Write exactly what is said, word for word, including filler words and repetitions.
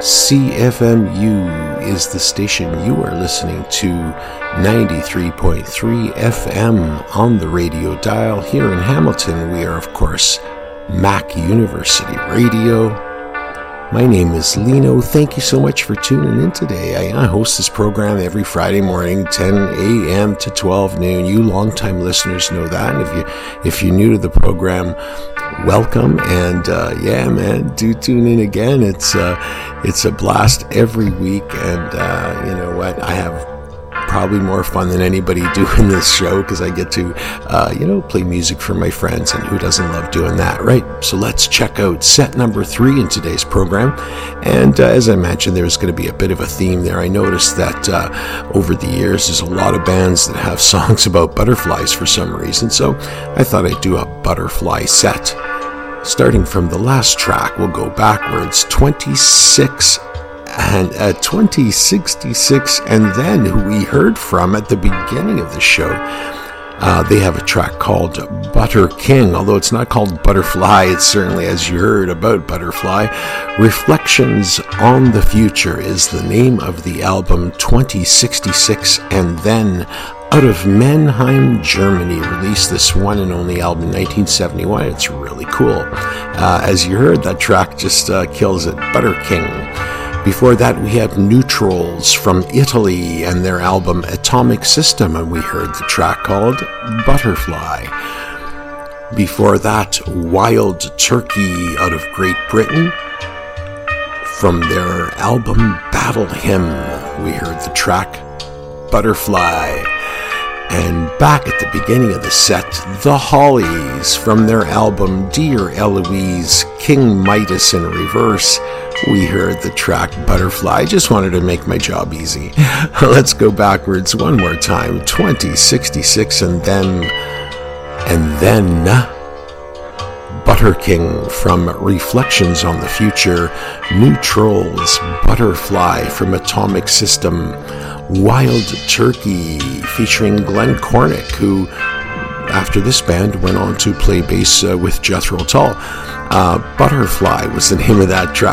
C F M U is the station. You are listening to ninety-three point three F M on the radio dial. Here in Hamilton, we are, of course, Mac University Radio. My name is Lino. Thank you so much for tuning in today. I, I host this program every Friday morning, ten a.m. to twelve noon. You longtime listeners know that. And if you if you're new to the program, welcome. And uh, yeah, man, do tune in again. It's uh, it's a blast every week. And uh, you know what? I have probably more fun than anybody doing this show because I get to, uh, you know, play music for my friends, and who doesn't love doing that, right? So let's check out set number three in today's program. And uh, as I mentioned, there's going to be a bit of a theme there. I noticed that uh, over the years, there's a lot of bands that have songs about butterflies for some reason, so I thought I'd do a butterfly set. Starting from the last track, we'll go backwards, twenty-six and uh, twenty sixty-six, and then who we heard from at the beginning of the show. Uh, they have a track called Butter King, although it's not called Butterfly. It's certainly, as you heard, about Butterfly. Reflections on the Future is the name of the album, twenty sixty-six, and then out of Mannheim, Germany, released this one and only album in nineteen seventy-one. It's really cool. Uh, as you heard, that track just uh, kills it, Butter King. Before that, we had Neutrals from Italy and their album Atomic System, and we heard the track called Butterfly. Before that, Wild Turkey out of Great Britain. From their album Battle Hymn, we heard the track Butterfly. And back at the beginning of the set, The Hollies from their album Dear Eloise, King Midas in Reverse. We heard the track Butterfly. I just wanted to make my job easy. Let's go backwards one more time. twenty sixty-six, and then, and then, Butter King from Reflections on the Future. Neutrals, Butterfly from Atomic System. Wild Turkey featuring Glenn Cornick, who, after this band, went on to play bass uh, with Jethro Tull. Uh, Butterfly was the name of that track.